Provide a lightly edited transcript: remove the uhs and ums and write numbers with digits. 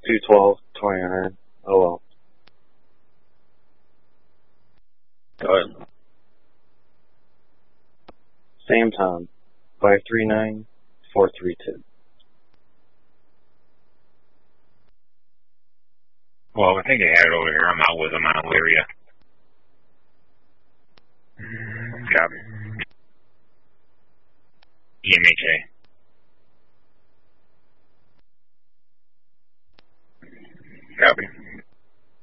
212-29. Oh well. Go ahead. Same time. 539-432. Well, I think they had it over here. I'm out with them. I don't hear you. Copy. EMHA.